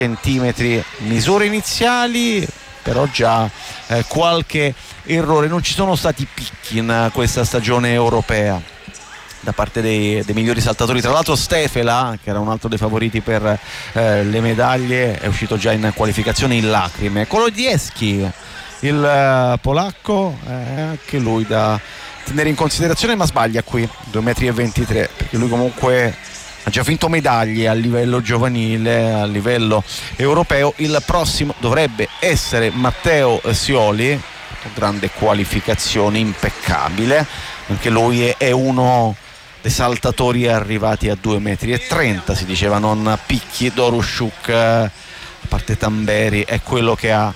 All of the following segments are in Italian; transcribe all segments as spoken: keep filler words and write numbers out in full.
centimetri misure iniziali, però già eh, qualche errore. Non ci sono stati picchi in questa stagione europea da parte dei, dei migliori saltatori. Tra l'altro Stefela, che era un altro dei favoriti per eh, le medaglie, è uscito già in qualificazione in lacrime. Kolodiewski, il eh, polacco, eh, anche lui da tenere in considerazione, ma sbaglia qui, due metri e ventitré, perché lui comunque ha già vinto medaglie a livello giovanile, a livello europeo. Il prossimo dovrebbe essere Matteo Sioli, grande qualificazione, impeccabile, anche lui è, è uno dei saltatori arrivati a due metri e trenta, si diceva non picchi. Dorushuk, a parte Tamberi, è quello che ha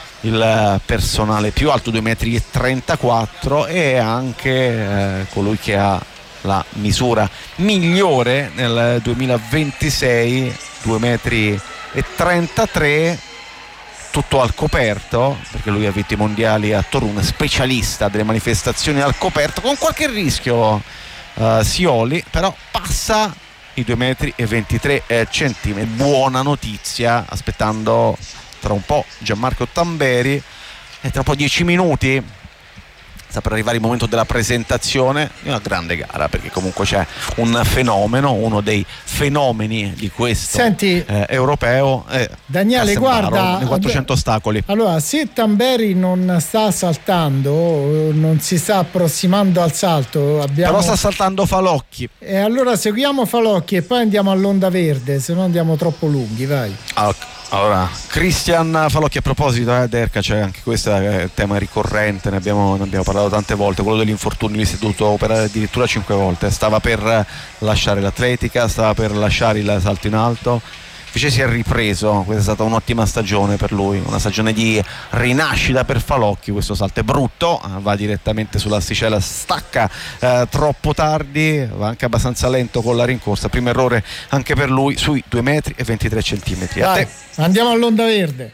il personale più alto, due metri e trentaquattro, e anche eh, colui che ha la misura migliore nel duemilaventisei, due metri e trentatré, tutto al coperto, perché lui ha vinto i mondiali a Torun, specialista delle manifestazioni al coperto, con qualche rischio uh, Sioli, però passa i due metri e ventitré eh, centimetri. Buona notizia, aspettando tra un po' Gianmarco Tamberi, e tra un po' dieci minuti sta per arrivare il momento della presentazione di una grande gara, perché comunque c'è un fenomeno, uno dei fenomeni di questo Senti, eh, europeo, eh, Daniele, guarda, nei quattrocento ostacoli. Allora, se Tamberi non sta saltando, non si sta approssimando al salto, abbiamo... però sta saltando Falocchi, e allora seguiamo Falocchi e poi andiamo all'Onda Verde, se no andiamo troppo lunghi, vai. ah, Allora, Christian Falocchi, a proposito, eh, Derka, c'è anche questo eh, tema ricorrente, ne abbiamo, ne abbiamo parlato tante volte, quello degli infortuni. Lui si è dovuto operare addirittura cinque volte, stava per lasciare l'atletica, stava per lasciare il salto in alto, invece si è ripreso. Questa è stata un'ottima stagione per lui, una stagione di rinascita per Falocchi. Questo salto è brutto, va direttamente sull'asticella, stacca eh, troppo tardi, va anche abbastanza lento con la rincorsa, primo errore anche per lui sui due metri e ventitré centimetri. A te. Andiamo all'Onda Verde.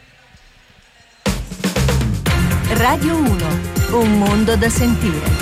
Radio uno, un mondo da sentire.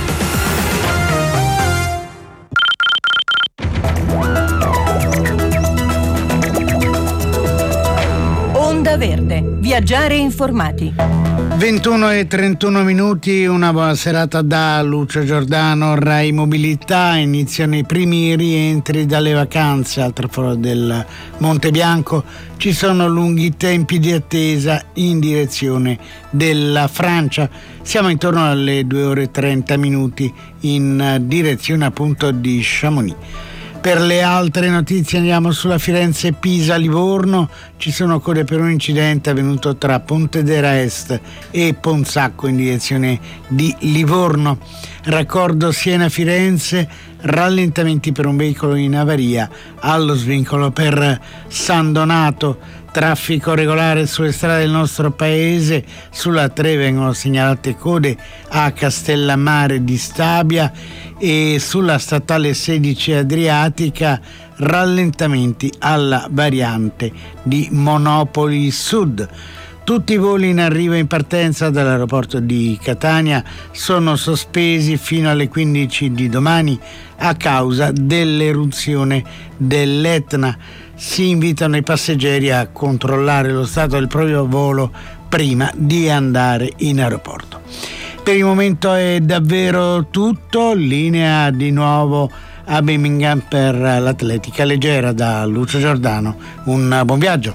Onda Verde, viaggiare informati. ventuno e trentuno minuti, una buona serata da Lucio Giordano. Rai Mobilità, iniziano i primi rientri dalle vacanze al traforo del Monte Bianco. Ci sono lunghi tempi di attesa in direzione della Francia. Siamo intorno alle due ore e trenta minuti in direzione appunto di Chamonix. Per le altre notizie andiamo sulla Firenze-Pisa-Livorno. Ci sono code per un incidente avvenuto tra Pontedera Est e Ponzacco in direzione di Livorno. Raccordo Siena-Firenze, rallentamenti per un veicolo in avaria allo svincolo per San Donato. Traffico regolare sulle strade del nostro paese. Sulla tre vengono segnalate code a Castellammare di Stabia e sulla statale sedici Adriatica rallentamenti alla variante di Monopoli Sud. Tutti i voli in arrivo e in partenza dall'aeroporto di Catania sono sospesi fino alle quindici di domani a causa dell'eruzione dell'Etna. Si invitano i passeggeri a controllare lo stato del proprio volo prima di andare in aeroporto. Per il momento è davvero tutto, linea di nuovo a Birmingham per l'atletica leggera. Da Lucio Giordano, un buon viaggio.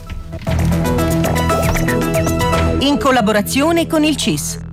In collaborazione con il C I S.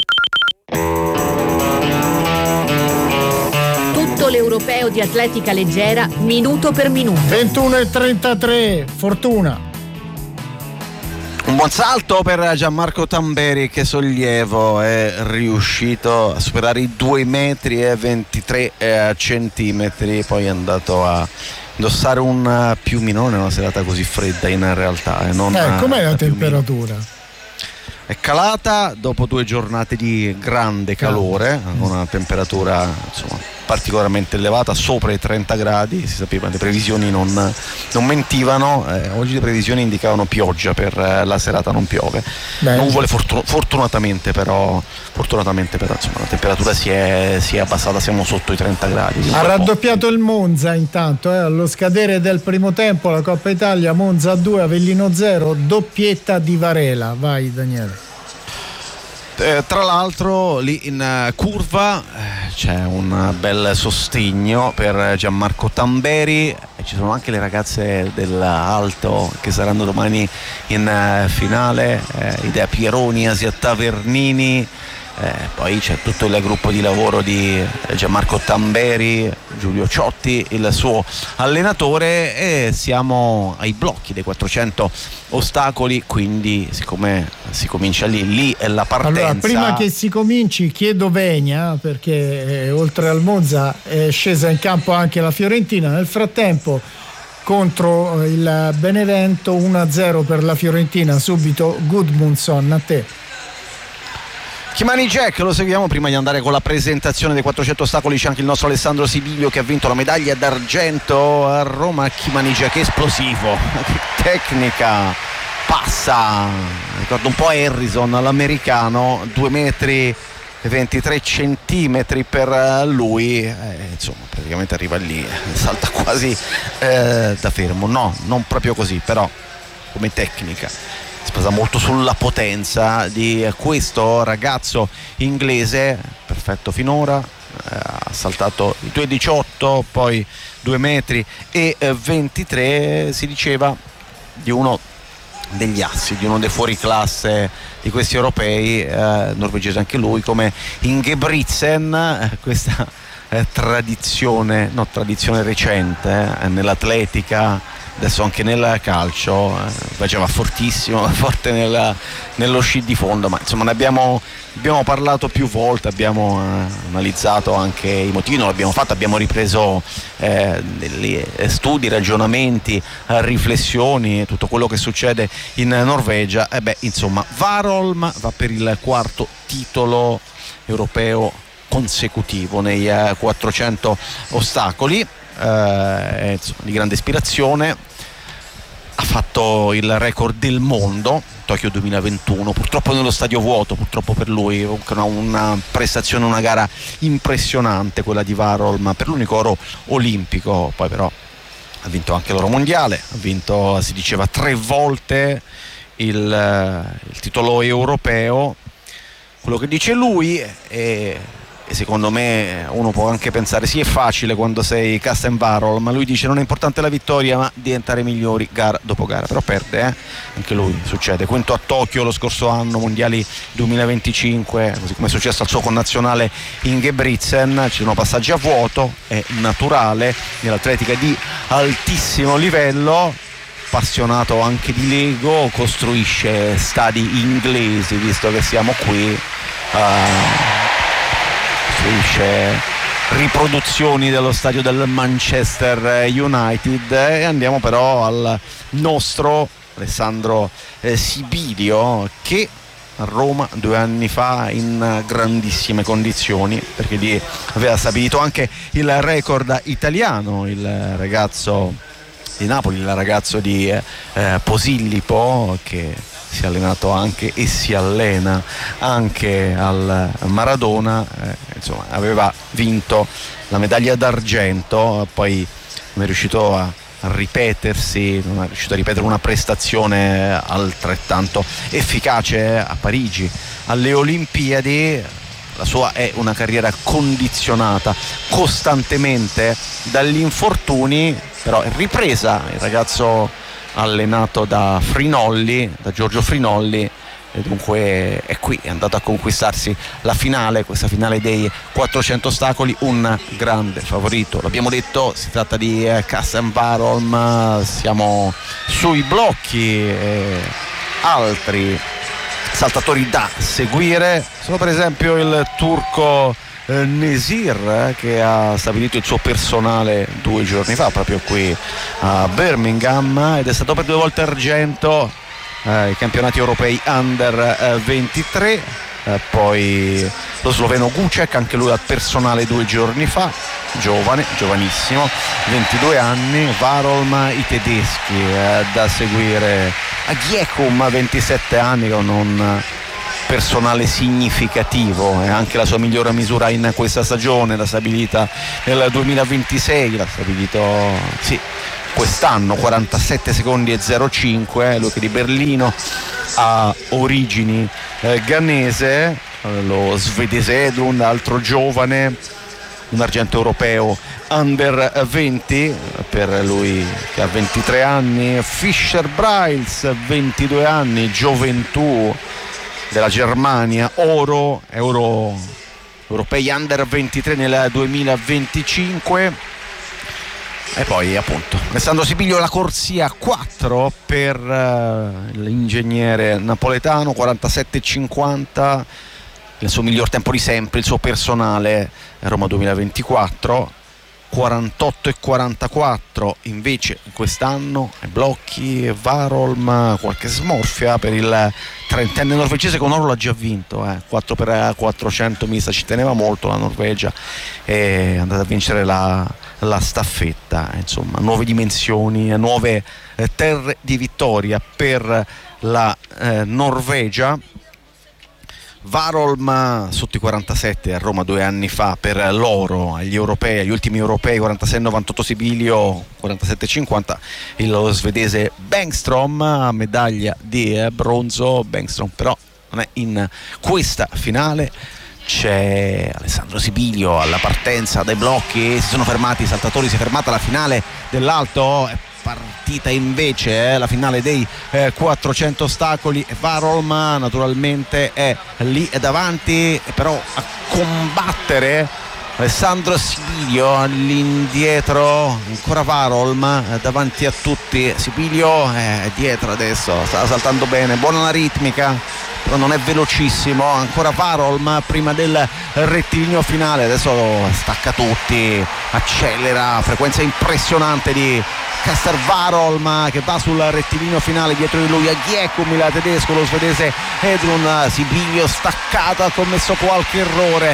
Tutto l'europeo di atletica leggera, minuto per minuto. ventuno e trentatré, Fortuna. Un buon salto per Gianmarco Tamberi, che sollievo, è riuscito a superare i due metri e ventitré centimetri, poi è andato a indossare un piumino in una serata così fredda in realtà. Eh, non eh, com'è la piumino. temperatura? È calata dopo due giornate di grande calore, una temperatura insomma particolarmente elevata, sopra i trenta gradi, si sapeva, le previsioni non, non mentivano, eh, oggi le previsioni indicavano pioggia per eh, la serata, non piove. Beh. Nuvole fortun- fortunatamente però fortunatamente però insomma la temperatura si è, si è abbassata, siamo sotto i trenta gradi. Ha raddoppiato il Monza intanto, eh, allo scadere del primo tempo la Coppa Italia, Monza due, Avellino zero, doppietta di Varela. Vai Daniele. Eh, tra l'altro lì in uh, curva eh, c'è un bel sostegno per Gianmarco Tamberi e ci sono anche le ragazze dell'Alto che saranno domani in uh, finale, eh, Idea Pieroni, Asia Tavernini. Eh, poi c'è tutto il gruppo di lavoro di Gianmarco Tamberi, Giulio Ciotti, il suo allenatore, e siamo ai blocchi dei quattrocento ostacoli, quindi siccome si comincia lì, lì è la partenza. Allora, prima che si cominci chiedo venia, perché eh, oltre al Monza è scesa in campo anche la Fiorentina. Nel frattempo contro il Benevento uno a zero per la Fiorentina, subito Gudmundsson, a te. Kimani Jack, lo seguiamo. Prima di andare con la presentazione dei quattrocento ostacoli c'è anche il nostro Alessandro Sibilio che ha vinto la medaglia d'argento a Roma. Kimani Jack esplosivo, tecnica, passa, ricordo un po' Harrison all'americano, due metri e ventitré centimetri per lui, eh, insomma praticamente arriva lì, salta quasi eh, da fermo, no, non proprio così, però come tecnica si basa molto sulla potenza di questo ragazzo inglese, perfetto finora, eh, ha saltato i due diciotto, poi due metri e ventitré, si diceva di uno degli assi, di uno dei fuoriclasse di questi europei, eh, norvegese anche lui, come Ingebrigtsen, eh, questa eh, tradizione, no, tradizione recente eh, nell'atletica, adesso anche nel calcio, eh, faceva fortissimo, forte nella, nello sci di fondo, ma insomma ne abbiamo, abbiamo parlato più volte, abbiamo eh, analizzato anche i motivi, non l'abbiamo fatto, abbiamo ripreso eh, degli studi, ragionamenti, eh, riflessioni, tutto quello che succede in Norvegia. E beh, insomma, Warholm va per il quarto titolo europeo consecutivo nei eh, quattrocento ostacoli. Eh, insomma, di grande ispirazione, ha fatto il record del mondo Tokyo duemilaventuno, purtroppo nello stadio vuoto, purtroppo per lui, una, una prestazione, una gara impressionante quella di Warholm per l'unico oro olimpico. Poi però ha vinto anche l'oro mondiale, ha vinto, si diceva, tre volte il, il titolo europeo. Quello che dice lui è, e secondo me uno può anche pensare sì, è facile quando sei Karsten Warholm, ma lui dice non è importante la vittoria ma diventare migliori gara dopo gara, però perde, eh? Anche lui succede, quinto a Tokyo lo scorso anno, mondiali duemilaventicinque, così come è successo al suo connazionale Ingebrigtsen. Ci sono passaggi a vuoto, è naturale, nell'atletica di altissimo livello, appassionato anche di Lego, costruisce stadi inglesi, visto che siamo qui, uh, costruisce riproduzioni dello stadio del Manchester United. E andiamo però al nostro Alessandro eh, Sibilio, che a Roma due anni fa in grandissime condizioni, perché lì aveva stabilito anche il record italiano, il ragazzo di Napoli, il ragazzo di eh, Posillipo, che si è allenato anche e si allena anche al Maradona, eh, insomma aveva vinto la medaglia d'argento, poi non è riuscito a, a ripetersi, non è riuscito a ripetere una prestazione altrettanto efficace a Parigi, alle Olimpiadi. La sua è una carriera condizionata costantemente dagli infortuni, però è ripresa. Il ragazzo allenato da Frinolli, da Giorgio Frinolli, e dunque è qui, è andato a conquistarsi la finale, questa finale dei quattrocento ostacoli, un grande favorito, l'abbiamo detto, si tratta di eh, Karsten Warholm. Siamo sui blocchi, eh, altri saltatori da seguire sono per esempio il turco eh, Nesir, eh, che ha stabilito il suo personale due giorni fa proprio qui a Birmingham, ed è stato per due volte argento ai eh, campionati europei under eh, ventitré. eh, poi lo sloveno Gucek, anche lui al personale due giorni fa, giovane, giovanissimo, ventidue anni. Varolm, i tedeschi eh, da seguire, Agiekum, ventisette anni, con un personale significativo, e anche la sua migliore misura in questa stagione l'ha stabilita nel duemilaventisei, l'ha stabilito sì, quest'anno, quarantasette secondi e zero cinque. Lui che di Berlino ha origini eh, ghanese, eh, lo svedese Edlund, altro giovane, un argento europeo under venti per lui che ha ventitré anni. Fischer Brails, ventidue anni, gioventù della Germania, oro, euro europei under ventitré nel duemilaventicinque. E poi appunto Alessandro Sibilio, la corsia quattro per uh, l'ingegnere napoletano, quarantasette cinquanta, il suo miglior tempo di sempre, il suo personale Roma duemilaventiquattro. quarantotto e quarantaquattro invece quest'anno, blocchi, Varolm, qualche smorfia per il trentenne norvegese, con oro l'ha già vinto, eh. quattro per quattrocento mista, ci teneva molto la Norvegia, è andata a vincere la, la staffetta, insomma nuove dimensioni, nuove eh, terre di vittoria per la eh, Norvegia. Varolm sotto i quarantasette a Roma due anni fa per l'oro agli europei, agli ultimi europei, quarantasei novantotto Sibilio, quarantasette cinquanta il svedese Bengstrom, medaglia di bronzo. Bengstrom però non è in questa finale. C'è Alessandro Sibilio alla partenza dai blocchi, si sono fermati i saltatori, si è fermata la finale dell'alto, partita invece eh, la finale dei eh, quattrocento ostacoli. Varolm naturalmente è lì davanti, però a combattere Alessandro Sibilio all'indietro, ancora Varolm eh, davanti a tutti. Sibilio è dietro adesso, sta saltando bene, buona la ritmica, però non è velocissimo. Ancora Varolm prima del rettilineo finale, adesso stacca tutti, accelera, frequenza impressionante di Kasper Varolm che va sul rettilineo finale. Dietro di lui Agiekum, il tedesco, lo svedese Edlund. Sibilio staccato, ha commesso qualche errore.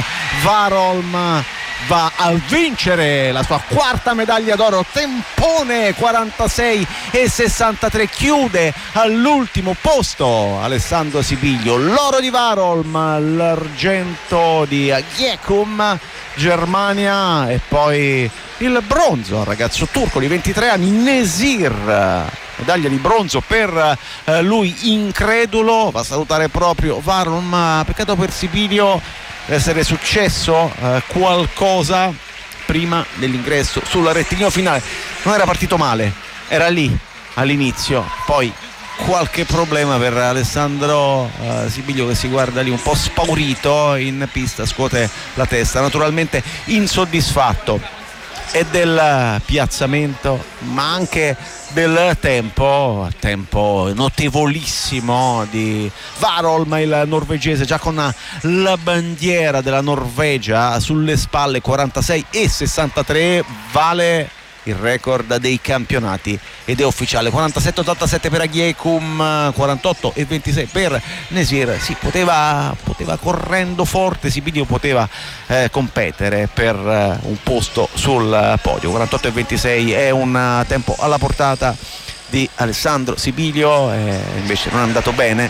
Varolm va a vincere la sua quarta medaglia d'oro, tempone quarantasei e sessantatré, chiude all'ultimo posto Alessandro Sibilio. L'oro di Varolm, l'argento di Agiekum, Germania, e poi il bronzo al ragazzo turco di ventitré anni, Nesir, medaglia di bronzo per eh, lui, incredulo. Va a salutare proprio Varolm, ma peccato per Sibilio deve essere successo eh, qualcosa prima dell'ingresso sul rettilineo finale. Non era partito male, era lì all'inizio, poi qualche problema per Alessandro eh, Sibilio che si guarda lì un po' spaurito in pista, scuote la testa, naturalmente insoddisfatto e del piazzamento ma anche del tempo tempo notevolissimo di Varolm, il norvegese, già con la bandiera della Norvegia sulle spalle, quarantasei e sessantatré, vale il record dei campionati ed è ufficiale. Quarantasette ottantasette per Agiekum, quarantotto e ventisei per Nesir. Si poteva, poteva correndo forte, Sibilio poteva eh, competere per eh, un posto sul podio. quarantotto e ventisei è un tempo alla portata di Alessandro Sibilio, eh, invece non è andato bene.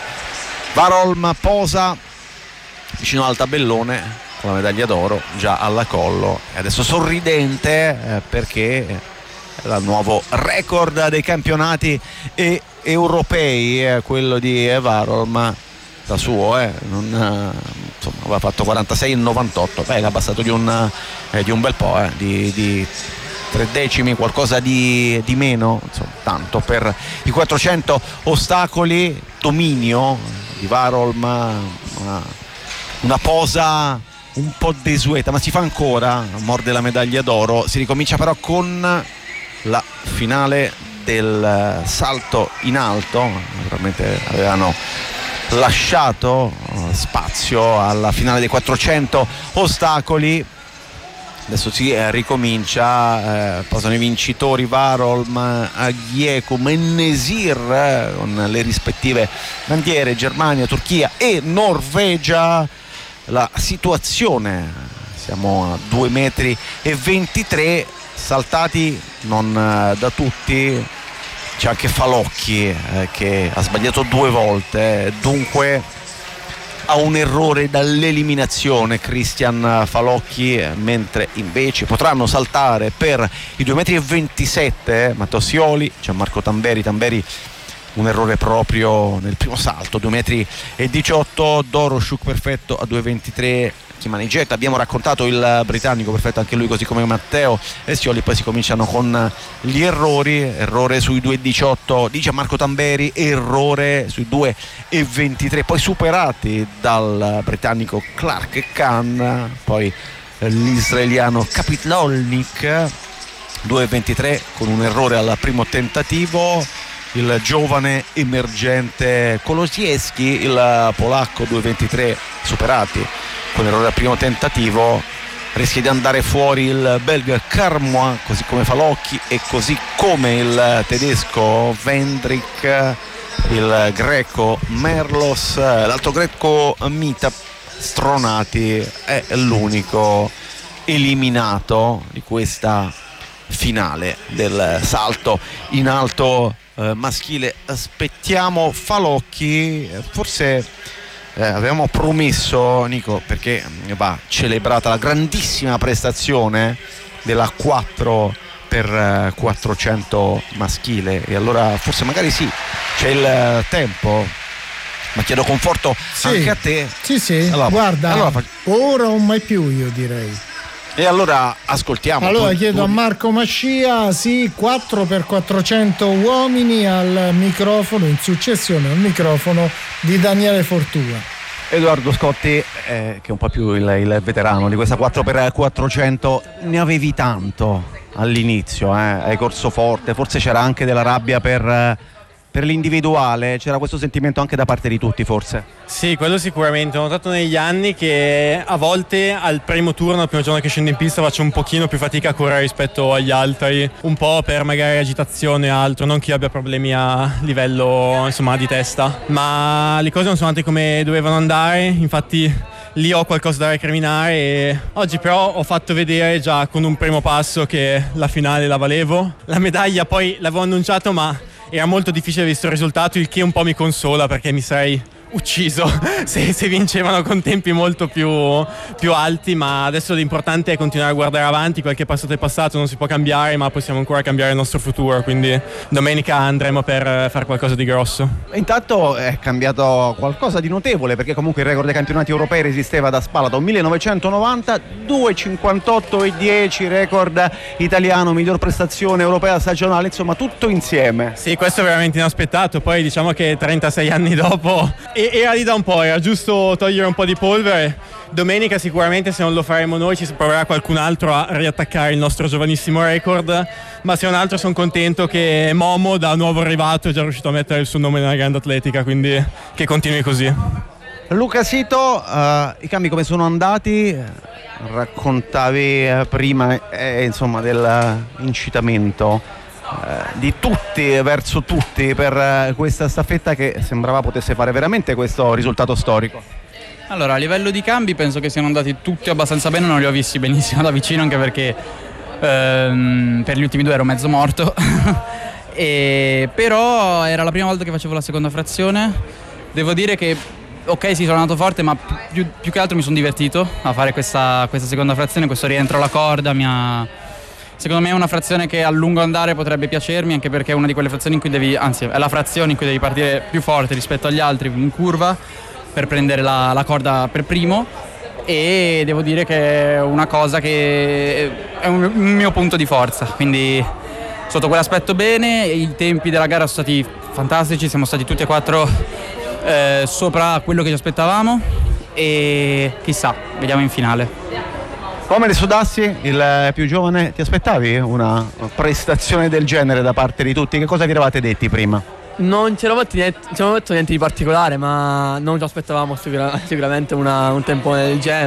Varolm posa vicino al tabellone con la medaglia d'oro già alla collo e adesso sorridente eh, perché è il nuovo record dei campionati e europei, eh, quello di Varolm, da suo, eh, non, eh, insomma, aveva fatto quarantasei e novantotto, beh, l'ha abbassato di un, eh, di un bel po', eh, di, di tre decimi, qualcosa di, di meno, insomma, tanto per i quattrocento ostacoli. Dominio di Varolm, una, una posa un po' desueta, ma si fa ancora, morde la medaglia d'oro. Si ricomincia però con la finale del salto in alto, naturalmente avevano lasciato spazio alla finale dei quattrocento ostacoli Adesso si eh, ricomincia, eh, passano i vincitori Varolm, Agiekum e Nesir eh, con le rispettive bandiere Germania, Turchia e Norvegia. La situazione, siamo a due metri e ventitré, saltati non eh, da tutti, c'è anche Falocchi eh, che ha sbagliato due volte, eh, dunque ha un errore dall'eliminazione Cristian Falocchi, mentre invece potranno saltare per i due metri e ventisette eh, Matteo Sioli, Gianmarco Tamberi, Tamberi un errore proprio nel primo salto, due metri e diciotto, Doroschuk perfetto a due virgola ventitré, Chimanigetta. Abbiamo raccontato il britannico perfetto anche lui, così come Matteo e Sioli. Poi si cominciano con gli errori, errore sui due virgola diciotto di Gianmarco Tamberi, errore sui due virgola ventitré, poi superati dal britannico Clark Khan, poi l'israeliano Kapitlolnik due virgola ventitré con un errore al primo tentativo, il giovane emergente Kolosiewski, il polacco due virgola ventitré superati con l'errore al primo tentativo, rischia di andare fuori il belga Carmois, così come Falocchi e così come il tedesco Vendrick, il greco Merlos, l'altro greco Mita. Stronati è l'unico eliminato di questa finale del salto in alto eh, maschile. Aspettiamo Falocchi, forse eh, avevamo promesso, Nico, perché va celebrata la grandissima prestazione della quattro per quattrocento maschile, e allora forse magari sì, c'è il tempo, ma chiedo conforto sì, anche a te. Sì, sì, allora, guarda, allora fac- ora o mai più, io direi. E allora ascoltiamo. Allora tu, chiedo tu... a Marco Mascia, sì, quattro per quattrocento uomini al microfono, in successione al microfono di Daniele Fortuna. Edoardo Scotti, eh, che è un po' più il, il veterano di questa quattro per quattrocento, ne avevi tanto all'inizio, eh? Hai corso forte, forse c'era anche della rabbia per, per l'individuale, c'era questo sentimento anche da parte di tutti forse? Sì, quello sicuramente. Ho notato negli anni che a volte al primo turno, al primo giorno che scendo in pista, faccio un pochino più fatica a correre rispetto agli altri, un po' per magari agitazione e altro, non che io abbia problemi a livello insomma di testa, ma le cose non sono andate come dovevano andare, infatti lì ho qualcosa da recriminare e oggi però ho fatto vedere già con un primo passo che la finale la valevo. La medaglia poi l'avevo annunciato, ma era molto difficile visto il risultato, il che un po' mi consola perché mi sarei ucciso se, se vincevano con tempi molto più, più alti, ma adesso l'importante è continuare a guardare avanti. Qualche passato è passato, non si può cambiare, ma possiamo ancora cambiare il nostro futuro, quindi domenica andremo per fare qualcosa di grosso. Intanto è cambiato qualcosa di notevole, perché comunque il record dei campionati europei resisteva da Spalato millenovecentonovanta, due cinquantotto e dieci, record italiano, miglior prestazione europea stagionale, insomma tutto insieme. Sì, questo è veramente inaspettato. Poi diciamo che trentasei anni dopo era lì da un po', era giusto togliere un po' di polvere. Domenica sicuramente, se non lo faremo noi, ci proverà qualcun altro a riattaccare il nostro giovanissimo record, ma se non altro sono contento che Momo, da nuovo arrivato, è già riuscito a mettere il suo nome nella grande atletica, quindi che continui così. Luca Sito, uh, i cambi come sono andati? Raccontavi uh, prima eh, insomma dell'incitamento Uh, di tutti verso tutti per uh, questa staffetta che sembrava potesse fare veramente questo risultato storico. Allora, a livello di cambi penso che siano andati tutti abbastanza bene, non li ho visti benissimo da vicino, anche perché ehm, per gli ultimi due ero mezzo morto e, però era la prima volta che facevo la seconda frazione. Devo dire che ok, sì, sono andato forte, ma più, più che altro mi sono divertito a fare questa, questa seconda frazione, questo rientro alla corda mi ha... Secondo me è una frazione che a lungo andare potrebbe piacermi, anche perché è una di quelle frazioni in cui devi, anzi è la frazione in cui devi partire più forte rispetto agli altri in curva per prendere la, la corda per primo, e devo dire che è una cosa che è un, un mio punto di forza, quindi sotto quell'aspetto bene. I tempi della gara sono stati fantastici, siamo stati tutti e quattro eh, sopra quello che ci aspettavamo e chissà, vediamo in finale. Come ne Sudassi, il più giovane, ti aspettavi una prestazione del genere da parte di tutti? Che cosa vi eravate detti prima? Non ci eravamo detto, detto niente di particolare, ma non ci aspettavamo sicura, sicuramente una, un tempo del genere.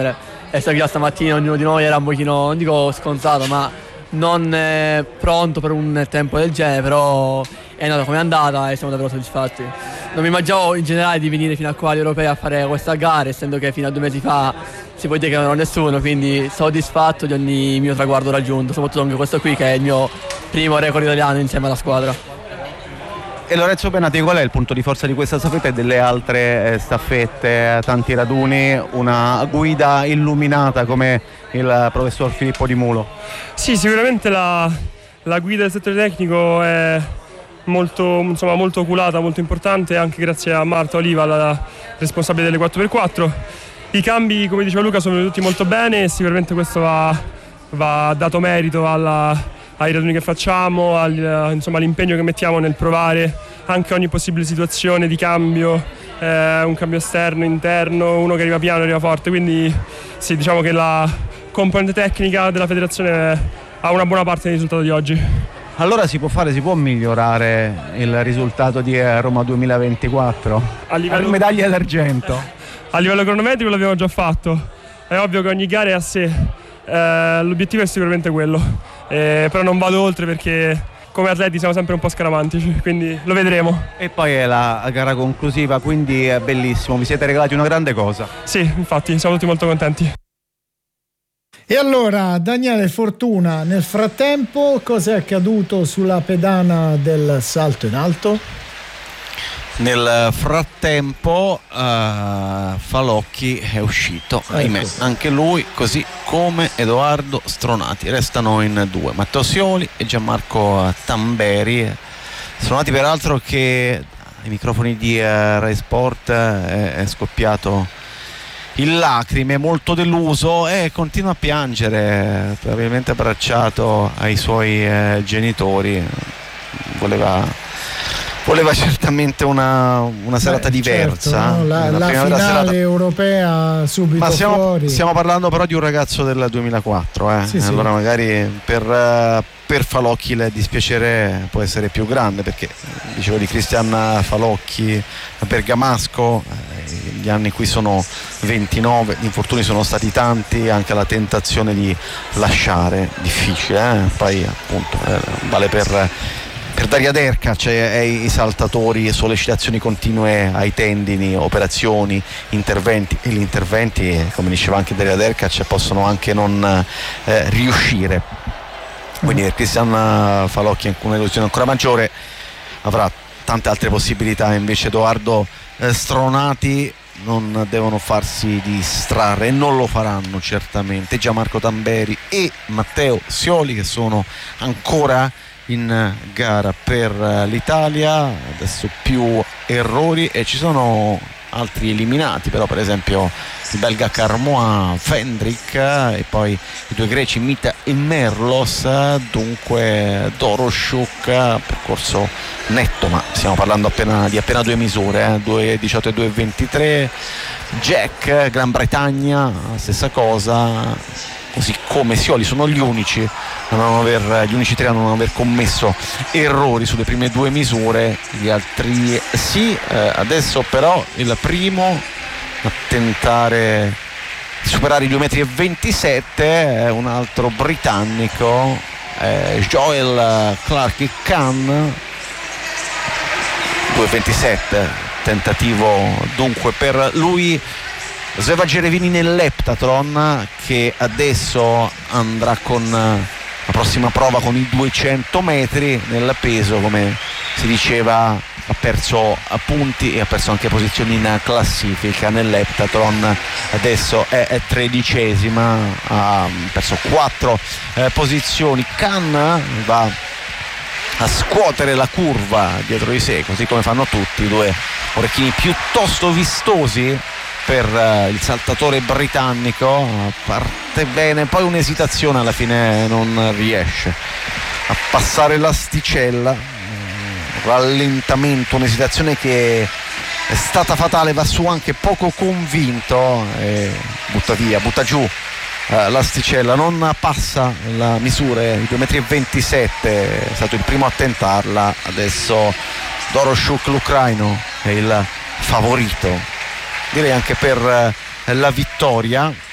essere qui stamattina ognuno di noi era un pochino, non dico scontato, ma non eh, pronto per un tempo del genere, però è andata come è andata e siamo davvero soddisfatti. Non mi immaginavo in generale di venire fino a qua all'Europea a fare questa gara, essendo che fino a due mesi fa si può dire che non ero nessuno, quindi soddisfatto di ogni mio traguardo raggiunto, soprattutto anche questo qui che è il mio primo record italiano insieme alla squadra. E Lorenzo Benati, qual è il punto di forza di questa staffetta e delle altre eh, staffette, tanti raduni, una guida illuminata come il professor Filippo Di Mulo? Sì, sicuramente la, la guida del settore tecnico è molto, insomma, molto oculata, molto importante, anche grazie a Marta Oliva, la responsabile delle quattro per quattro. I cambi, come diceva Luca, sono venuti molto bene e sicuramente questo va, va dato merito alla ai raduni che facciamo, al, insomma, all'impegno che mettiamo nel provare anche ogni possibile situazione di cambio, eh, un cambio esterno, interno, uno che arriva piano, arriva forte, quindi sì, diciamo che la componente tecnica della federazione ha una buona parte del risultato di oggi. Allora si può fare, si può migliorare il risultato di Roma duemilaventiquattro? A livello... medaglia d'argento. A livello cronometrico l'abbiamo già fatto, è ovvio che ogni gara è a sé, eh, l'obiettivo è sicuramente quello. Eh, però non vado oltre perché come atleti siamo sempre un po' scaramantici, quindi lo vedremo. E poi è la gara conclusiva, quindi è bellissimo, vi siete regalati una grande cosa. Sì, infatti siamo tutti molto contenti. E allora Daniele Fortuna, nel frattempo cosa è accaduto sulla pedana del salto in alto? Nel frattempo uh, Falocchi è uscito, ecco. Ahimè, anche lui, così come Edoardo Stronati. Restano in due Matteo Sioli e Gianmarco Tamberi. Stronati peraltro che ai microfoni di uh, Rai Sport è, è scoppiato in lacrime, molto deluso, e continua a piangere, probabilmente abbracciato ai suoi eh, genitori. Voleva Voleva certamente una, una serata Beh, diversa, certo, no? la, la finale serata... europea subito Ma stiamo, fuori. Stiamo parlando però di un ragazzo del duemilaquattro, eh? Sì, allora sì. magari per, per Falocchi il dispiacere può essere più grande, perché dicevo di Cristian Falocchi, bergamasco, eh, gli anni qui sono ventinove, gli infortuni sono stati tanti, anche la tentazione di lasciare difficile, eh? Poi appunto eh, vale per Per Daria Derkac, cioè, i saltatori, sollecitazioni continue ai tendini, operazioni, interventi, e gli interventi, come diceva anche Daria Derkac, possono anche non eh, riuscire. Quindi per Cristian Falocchi un'illusione ancora maggiore, avrà tante altre possibilità, invece Edoardo eh, Stronati non devono farsi distrarre e non lo faranno certamente. Gianmarco Tamberi e Matteo Sioli che sono ancora in gara per l'Italia, adesso più errori e ci sono altri eliminati, però per esempio il belga Carmois, Fendrick e poi i due greci Mita e Merlos, dunque Doroschuk, percorso netto, ma stiamo parlando appena, di appena due misure, eh? due diciotto e due ventitré. Jack, Gran Bretagna, stessa cosa, così come Sioli, sono gli unici a non aver, gli unici tre a non aver commesso errori sulle prime due misure, gli altri sì. Eh, adesso però il primo a tentare di superare i due metri e ventisette è un altro britannico, eh, Joel Clark Khan, due ventisette, tentativo dunque per lui. Sveva Gerevini nell'Heptathlon, che adesso andrà con la prossima prova con i duecento metri. Nel peso, come si diceva, ha perso punti e ha perso anche posizioni in classifica. Nell'Heptathlon adesso è, è tredicesima, ha perso quattro eh, posizioni. Khan va a scuotere la curva dietro di sé, così come fanno tutti, due orecchini piuttosto vistosi per uh, il saltatore britannico. Parte bene, poi un'esitazione, alla fine non riesce a passare l'asticella, un rallentamento, un'esitazione che è stata fatale, va su anche poco convinto e butta via, butta giù uh, l'asticella, non passa la misura, i due metri e ventisette, è stato il primo a tentarla. Adesso Doroschuk, l'ucraino, è il favorito, direi anche per la vittoria,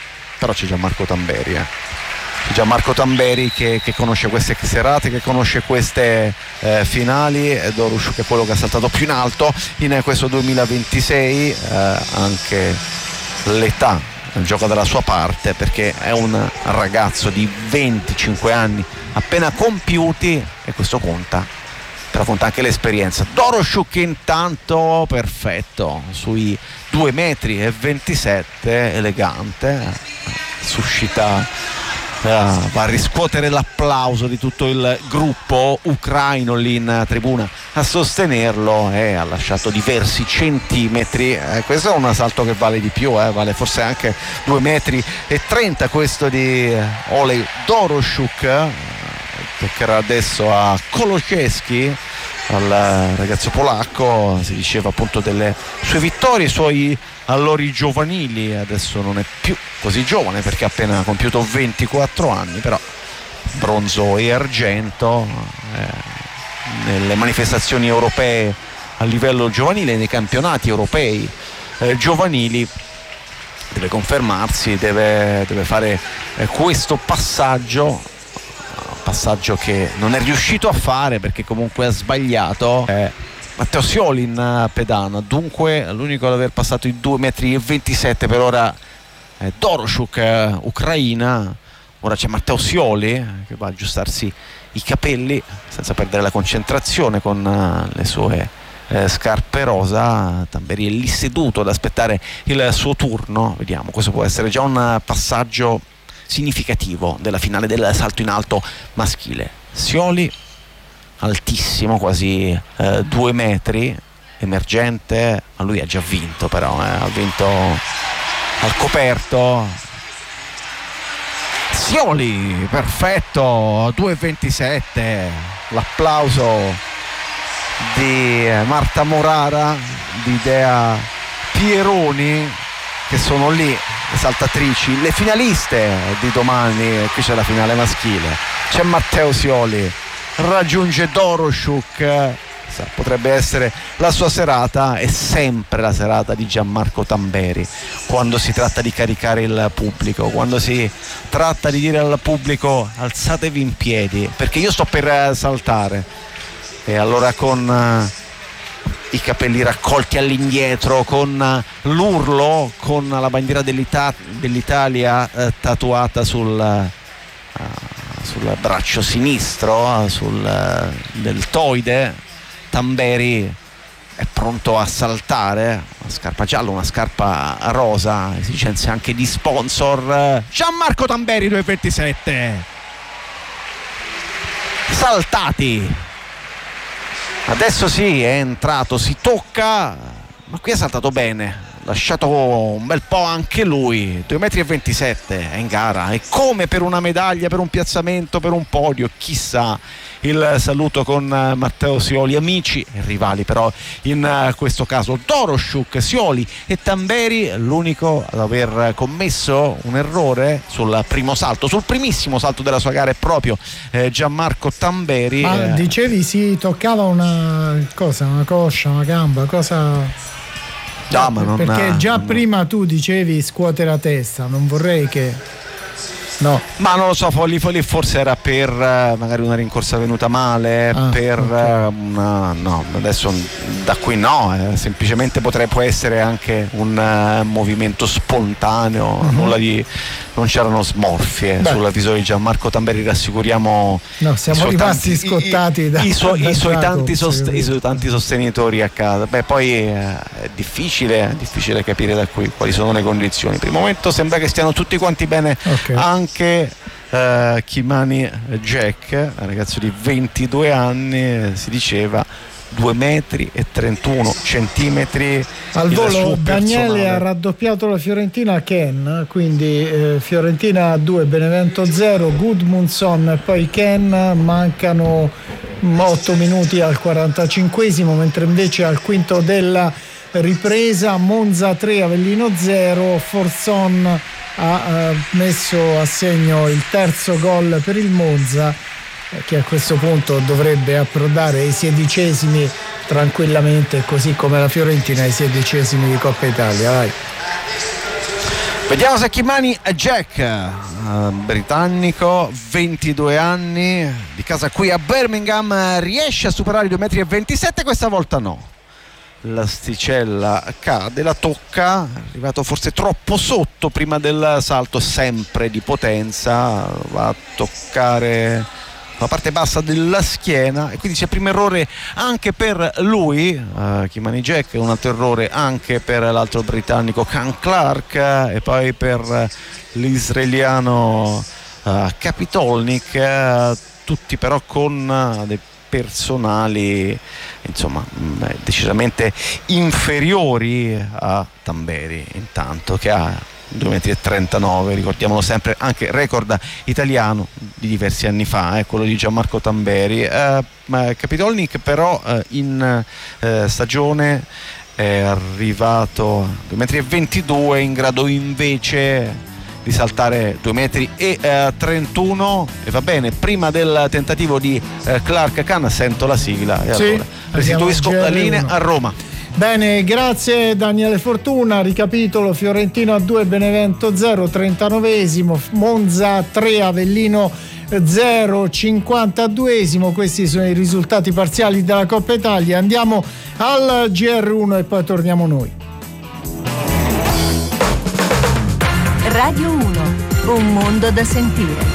però c'è Gianmarco Tamberi, eh. Gianmarco Tamberi che, che conosce queste serate, che conosce queste eh, finali. Doroschuk è quello che ha saltato più in alto in questo duemilaventisei, eh, anche l'età gioca dalla sua parte, perché è un ragazzo di venticinque anni appena compiuti, e questo conta, però conta anche l'esperienza. Doroschuk intanto perfetto sui due metri e ventisette, elegante, suscita, Uh, va a riscuotere l'applauso di tutto il gruppo ucraino lì in tribuna a sostenerlo, e ha lasciato diversi centimetri. Eh, questo è un salto che vale di più, eh, vale forse anche due metri e trenta questo di Olej Doroschuk. Eh, toccherà adesso a Koloszewski, al ragazzo polacco. Si diceva appunto delle sue vittorie, i suoi allori giovanili. Adesso non è più così giovane perché ha appena compiuto ventiquattro anni, però bronzo e argento eh, nelle manifestazioni europee a livello giovanile, nei campionati europei eh, giovanili. Deve confermarsi, deve, deve fare eh, questo passaggio passaggio che non è riuscito a fare perché comunque ha sbagliato. eh, Matteo Scioli in pedana, dunque l'unico ad aver passato i due metri e ventisette per ora è Doroschuk, eh, ucraina. Ora c'è Matteo Scioli eh, che va a aggiustarsi i capelli senza perdere la concentrazione con eh, le sue eh, scarpe rosa. Tamberi è lì seduto ad aspettare il suo turno. Vediamo, questo può essere già un passaggio significativo della finale del salto in alto maschile. Scioli altissimo, quasi eh, due metri, emergente, ma lui ha già vinto, però eh, ha vinto al coperto. Scioli perfetto, due e ventisette, l'applauso di Marta Morara, di Dea Pieroni, che sono lì le saltatrici, le finaliste di domani. Qui c'è la finale maschile, c'è Matteo Scioli, raggiunge Doroschuk. Potrebbe essere la sua serata, è sempre la serata di Gianmarco Tamberi quando si tratta di caricare il pubblico, quando si tratta di dire al pubblico alzatevi in piedi perché io sto per saltare. E allora con uh, i capelli raccolti all'indietro, con uh, l'urlo, con la bandiera dell'Ita- dell'Italia uh, tatuata sul uh, sul braccio sinistro, sul uh, deltoide, Tamberi è pronto a saltare. Una scarpa gialla, una scarpa rosa, esigenze anche di sponsor. Gianmarco Tamberi due e ventisette, saltati. Adesso sì, è entrato, si tocca, ma qui ha saltato bene, lasciato un bel po' anche lui. Due metri e ventisette, è in gara, è come per una medaglia, per un piazzamento, per un podio, chissà. Il saluto con Matteo Scioli, amici e rivali però in questo caso. Doroschuk, Scioli e Tamberi, l'unico ad aver commesso un errore sul primo salto, sul primissimo salto della sua gara è proprio eh, Gianmarco Tamberi. Ma eh, dicevi si toccava una cosa, una coscia, una gamba, cosa... No, ma non, perché già non... prima tu dicevi scuote la testa, non vorrei che... No. Ma non lo so, lì, lì forse era per uh, magari una rincorsa venuta male, ah, per okay. uh, una, no, adesso da qui no, eh, semplicemente potrebbe può essere anche un uh, movimento spontaneo, uh-huh. nulla di, non c'erano smorfie. Beh. Sul viso di Gianmarco Tamberi, rassicuriamo. No, siamo rimasti tanti, scottati i, da, i, suoi, da i, suoi tanti sost- i suoi tanti sostenitori a casa. Beh, poi eh, è difficile, è difficile capire da qui quali sono le condizioni. Per il momento sembra che stiano tutti quanti bene, okay. anche uh, Kimani Jack, ragazzo di ventidue anni, si diceva due metri e trentuno centimetri al volo. Daniele ha raddoppiato la Fiorentina a Ken, quindi eh, Fiorentina due, Benevento zero, Gudmundsson e poi Ken. Mancano otto minuti al quarantacinquesimo, mentre invece al quinto della ripresa Monza tre, Avellino zero, Forzon ha eh, messo a segno il terzo gol per il Monza, eh, che a questo punto dovrebbe approdare ai sedicesimi tranquillamente, così come la Fiorentina ai sedicesimi di Coppa Italia. Vai. Vediamo se Kimani Jack, uh, britannico, ventidue anni, di casa qui a Birmingham, riesce a superare i due metri e ventisette, questa volta no. L'asticella cade, la tocca, è arrivato forse troppo sotto prima del salto, sempre di potenza, va a toccare la parte bassa della schiena e quindi c'è primo errore anche per lui, uh, Kimani Jack, un altro errore anche per l'altro britannico Cam Clark e poi per l'israeliano uh, Kapitolnik, uh, tutti però con uh, dei personali insomma mh, decisamente inferiori a Tamberi, intanto che ha due metri e trentanove, ricordiamolo sempre, anche record italiano di diversi anni fa, eh, quello di Gianmarco Tamberi. eh, Kapitolnik però eh, in eh, stagione è arrivato a due metri e ventidue, in grado invece di saltare due metri e trentuno, e va bene. Prima del tentativo di eh, Clark Khan sento la sigla e sì, allora restituisco la linea a Roma. Bene, grazie Daniele Fortuna. Ricapitolo: Fiorentino a due, Benevento zero, trentanovesimo, Monza tre, Avellino zero, cinquantaduesimo. Questi sono i risultati parziali della Coppa Italia. Andiamo al G R uno e poi torniamo noi. Radio uno, un mondo da sentire.